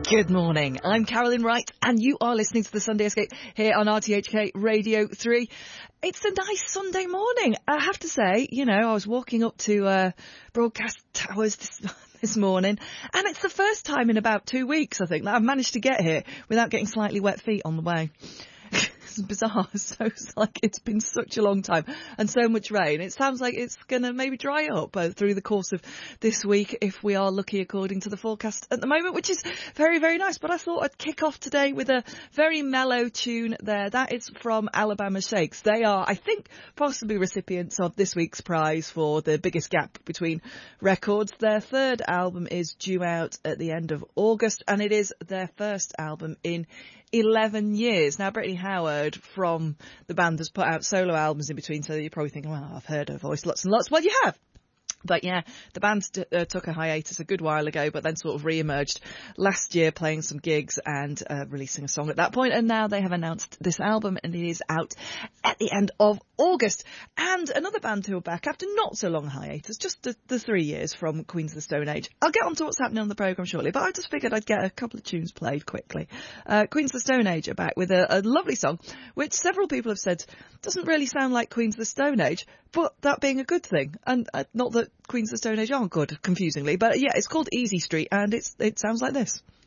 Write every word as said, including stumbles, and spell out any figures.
Good morning, I'm Carolyn Wright and you are listening to the Sunday Escape here on R T H K Radio three. It's a nice Sunday morning. I have to say, you know, I was walking up to uh, Broadcast Towers this, this morning and it's the first time in about two weeks, I think, that I've managed to get here without getting slightly wet feet on the way. It's bizarre. So it's like it's been such a long time and so much rain. It sounds like it's going to maybe dry up uh, through the course of this week if we are lucky according to the forecast at the moment, which is very, very nice. But I thought I'd kick off today with a very mellow tune there. That is from Alabama Shakes. They are, I think, possibly recipients of this week's prize for the biggest gap between records. Their third album is due out at the end of August and it is their first album in eleven years. Now, Brittany Howard from the band has put out solo albums in between, so you're probably thinking, well, I've heard her voice lots and lots. Well, you have. But yeah, the band t- uh, took a hiatus a good while ago, but then sort of re-emerged last year playing some gigs and uh, releasing a song at that point. And now they have announced this album and it is out at the end of August. And another band who are back after not so long a hiatus, just the, the three years from Queens of the Stone Age. I'll get on to what's happening on the programme shortly, but I just figured I'd get a couple of tunes played quickly. Uh, Queens of the Stone Age are back with a, a lovely song, which several people have said doesn't really sound like Queens of the Stone Age, but that being a good thing. And uh, not that Queens of the Stone Age aren't good, confusingly, but yeah, it's called Easy Street and it's it sounds like this.